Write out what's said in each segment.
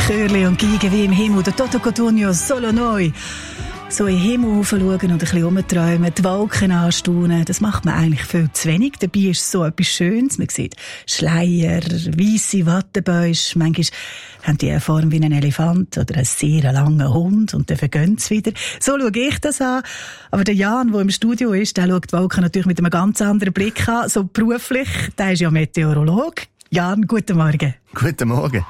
Chörli und Geige wie im Himmel, der Toto Cotugno, Solo Noi. So in den Himmel schauen und ein bisschen rumträumen, die Wolken anstaunen, das macht man eigentlich viel zu wenig. Dabei ist es so etwas Schönes. Man sieht Schleier, weisse Wattebäusche, manchmal haben die eine Form wie ein Elefant oder einen sehr langen Hund und dann vergehen sie wieder. So schaue ich das an. Aber der Jan, der im Studio ist, der schaut die Wolken natürlich mit einem ganz anderen Blick an, so beruflich. Der ist ja Meteorolog. Jan, guten Morgen. Guten Morgen.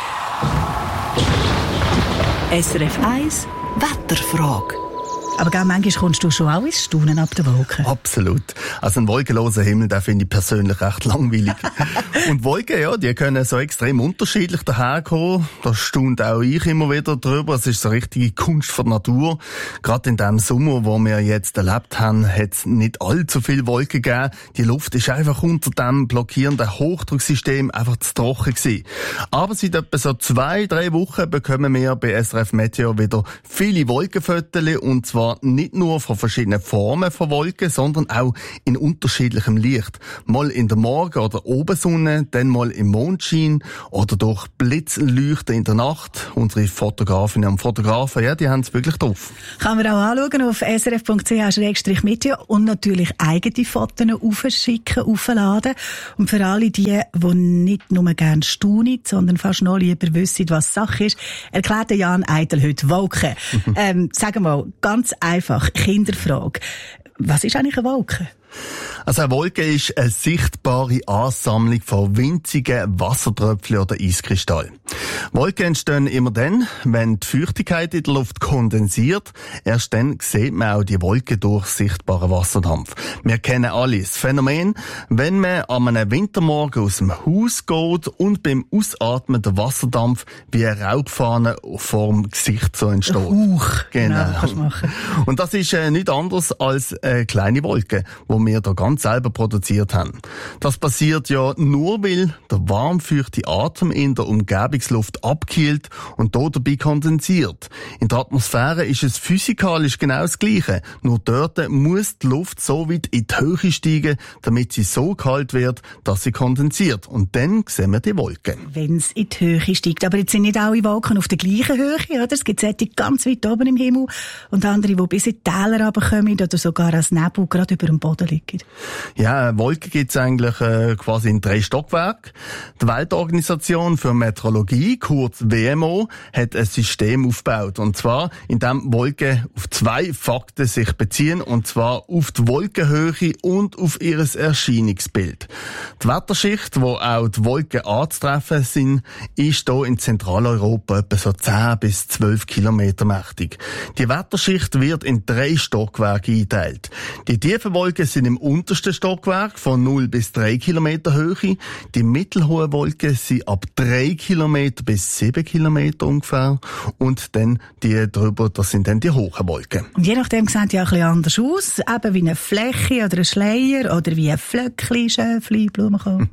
SRF 1 Wetterfrage. Aber manchmal kommst du schon auch ins Staunen ab den Wolken. Absolut. Also einen wolkenlosen Himmel, den finde ich persönlich recht langweilig. Und Wolken, ja, die können so extrem unterschiedlich daherkommen. Da staunt auch ich immer wieder drüber. Es ist so richtige Kunst von der Natur. Gerade in dem Sommer, wo wir jetzt erlebt haben, hat es nicht allzu viel Wolken gegeben. Die Luft ist einfach unter dem blockierenden Hochdrucksystem einfach zu trocken gewesen. Aber seit etwa so 2-3 Wochen bekommen wir bei SRF Meteo wieder viele Wolkenfotos, und zwar nicht nur von verschiedenen Formen von Wolken, sondern auch in unterschiedlichem Licht. Mal in der Morgen- oder Obersonne, dann mal im Mondschein oder durch Blitzleuchten in der Nacht. Unsere Fotografinnen und Fotografen, ja, die haben es wirklich drauf. Kann man auch anschauen auf srf.ch/meteo und natürlich eigene Fotos aufschicken, aufladen. Und für alle die nicht nur gerne staunen, sondern fast noch lieber wissen, was Sache ist, erklärt Jan Eitel heute Wolken. Sagen wir mal, ganz einfach, Kinderfrage. Was ist eigentlich eine Wolke? Also eine Wolke ist eine sichtbare Ansammlung von winzigen Wassertröpfchen oder Eiskristallen. Wolken entstehen immer dann, wenn die Feuchtigkeit in der Luft kondensiert. Erst dann sieht man auch die Wolke durch sichtbaren Wasserdampf. Wir kennen alle das Phänomen, wenn man an einem Wintermorgen aus dem Haus geht und beim Ausatmen der Wasserdampf wie eine Rauchfahne vor dem Gesicht so entsteht. Genau. Kannst du machen. Und das ist nichts anderes als eine kleine Wolke, die wir da ganz selber produziert haben. Das passiert ja nur, weil der warmfeuchte Atem in der Umgebungsluft abkühlt und dort dabei kondensiert. In der Atmosphäre ist es physikalisch genau das Gleiche. Nur dort muss die Luft so weit in die Höhe steigen, damit sie so kalt wird, dass sie kondensiert. Und dann sehen wir die Wolken. Wenn es in die Höhe steigt. Aber jetzt sind nicht alle Wolken auf der gleichen Höhe, oder? Es gibt solche ganz weit oben im Himmel und andere, die bis in die Täler runterkommen oder sogar als Nebel gerade über dem Boden liegen. Ja, Wolken gibt es eigentlich quasi in 3 Stockwerken. Die Weltorganisation für Meteorologie, kurz WMO, hat ein System aufgebaut. Und zwar, indem Wolken auf 2 Fakten sich beziehen, und zwar auf die Wolkenhöhe und auf ihr Erscheinungsbild. Die Wetterschicht, wo auch die Wolken anzutreffen sind, ist hier in Zentraleuropa etwa so 10 bis 12 Kilometer mächtig. Die Wetterschicht wird in 3 Stockwerke eingeteilt. Die tiefen Wolken sind im untersten Stockwerk von 0 bis 3 Kilometer Höhe. Die mittelhohen Wolken sind ab 3 Kilometer bis 7 Kilometer ungefähr. Und dann die drüber, das sind dann die hohen Wolken. Und je nachdem sehen die auch ein bisschen anders aus. Eben wie eine Fläche oder ein Schleier oder wie ein Flöckchen, Schäfli, Blumenkohl.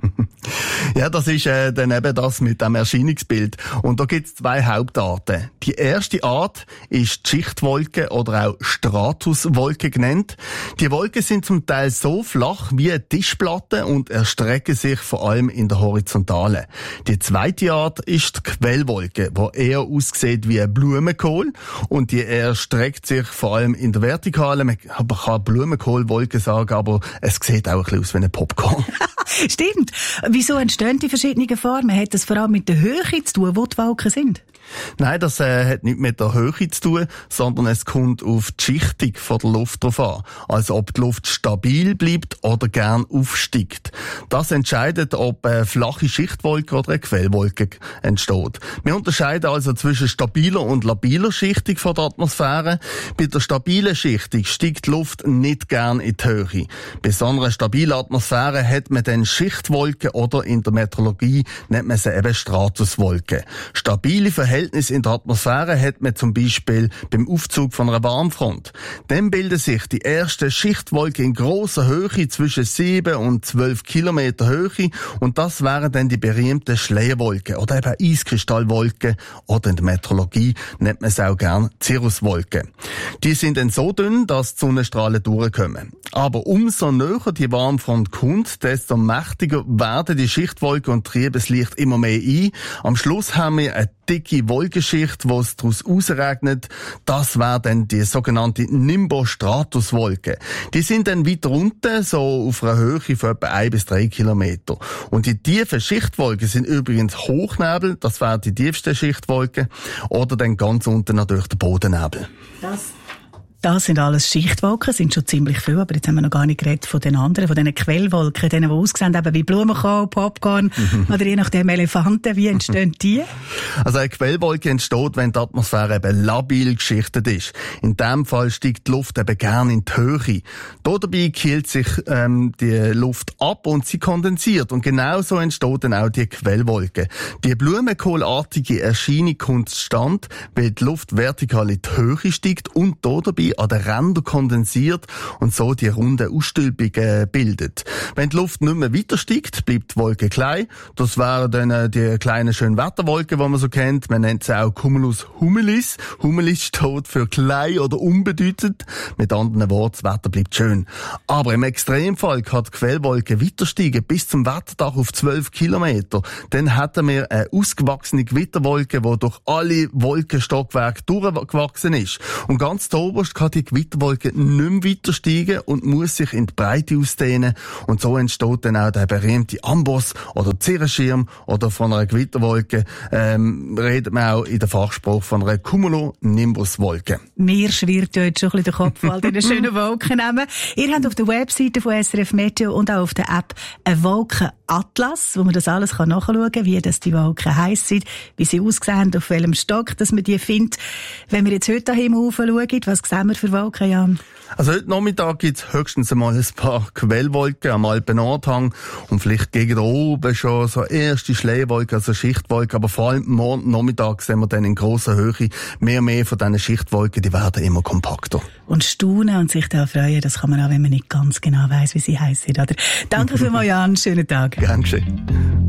Ja, das ist dann eben das mit dem Erscheinungsbild. Und da gibt es 2 Hauptarten. Die erste Art ist die Schichtwolke oder auch Stratuswolke genannt. Die Wolken sind zum Teil so flach wie eine Tischplatte und erstrecken sich vor allem in der Horizontale. Die zweite Art ist die Quellwolke, die eher aussieht wie ein Blumenkohl, und die erstreckt sich vor allem in der Vertikale. Man kann Blumenkohlwolke sagen, aber es sieht auch ein bisschen aus wie ein Popcorn. Stimmt. Wieso entstehen die verschiedenen Formen? Hat das vor allem mit der Höhe zu tun, wo die Wolken sind? Nein, das hat nicht mit der Höhe zu tun, sondern es kommt auf die Schichtung von der Luft drauf an. Also ob die Luft stabil bleibt oder gern aufsteigt. Das entscheidet, ob eine flache Schichtwolke oder eine Quellwolke entsteht. Wir unterscheiden also zwischen stabiler und labiler Schichtung von der Atmosphäre. Bei der stabilen Schichtung steigt die Luft nicht gern in die Höhe. Bei so einer stabilen Atmosphäre hat man dann Schichtwolken oder in der Meteorologie nennt man sie eben Stratuswolken. Stabile Verhältnisse in der Atmosphäre hat man zum Beispiel beim Aufzug von einer Warmfront. Dann bilden sich die ersten Schichtwolken in grosser Höhe zwischen 7 und 12 Kilometer Höhe, und das wären dann die berühmten Schleierwolken oder eben Eiskristallwolken, oder in der Meteorologie nennt man es auch gern Cirruswolken. Die sind dann so dünn, dass die Sonnenstrahlen durchkommen. Aber umso näher die Warmfront kommt, desto mehr mächtiger werden die Schichtwolken und trieben das Licht immer mehr ein. Am Schluss haben wir eine dicke Wolkenschicht, wo es daraus rausregnet. Das wäre dann die sogenannte Nimbostratuswolke. Die sind dann weiter unten, so auf einer Höhe von etwa 1 bis 3 Kilometer. Und die tiefen Schichtwolken sind übrigens Hochnebel, das wäre die tiefste Schichtwolke, oder dann ganz unten natürlich der Bodennebel. Das sind alles Schichtwolken, sind schon ziemlich viel, aber jetzt haben wir noch gar nicht geredet von den anderen, von diesen Quellwolken, denen, die aussehen eben wie Blumenkohl, Popcorn oder je nachdem Elefanten. Wie entstehen die? Also eine Quellwolke entsteht, wenn die Atmosphäre eben labil geschichtet ist. In dem Fall steigt die Luft eben gerne in die Höhe. Dabei kühlt sich die Luft ab und sie kondensiert. Und genau so entsteht dann auch die Quellwolke. Die blumenkohlartige Erscheinung kommt zustande, weil die Luft vertikal in die Höhe steigt und dabei an den Rändern kondensiert und so die runde Ausstülpung bildet. Wenn die Luft nicht mehr weiter steigt, bleibt die Wolke klein. Das wären dann die kleinen schönen Wetterwolken, die man so kennt. Man nennt sie auch Cumulus humilis. Humilis steht für klein oder unbedeutend. Mit anderen Worten, das Wetter bleibt schön. Aber im Extremfall kann die Quellwolke weiter steigen bis zum Wetterdach auf 12 Kilometer. Dann hätten wir eine ausgewachsene Gewitterwolke, die durch alle Wolkenstockwerke durchgewachsen ist. Und ganz oberst kann die Gewitterwolke nicht mehr weiter steigen und muss sich in die Breite ausdehnen. Und so entsteht dann auch der berühmte Amboss oder Cirrenschirm, oder von einer Gewitterwolke redet man auch in der Fachspruch von einer Cumulonimbuswolke. Mir schwirrt ja jetzt schon ein bisschen der Kopf, all diese schönen Wolkennamen. Ihr habt auf der Webseite von SRF Meteo und auch auf der App einen Wolkenatlas, wo man das alles nachschauen kann, wie das die Wolken heissen, wie sie aussehen, auf welchem Stock dass man die findet. Wenn wir jetzt heute daheim schauen, was sehen wir für Wolken, Jan? Also heute Nachmittag gibt es höchstens einmal ein paar Quellwolken am Alpen-Nordhang und vielleicht gegen oben schon so erste Schleierwolken, also Schichtwolken, aber vor allem morgen Nachmittag sehen wir dann in grosser Höhe mehr von diesen Schichtwolken, die werden immer kompakter. Und staunen und sich da freuen, das kann man auch, wenn man nicht ganz genau weiss, wie sie heissen, oder? Danke vielmals, Jan, schönen Tag. Gern geschehen.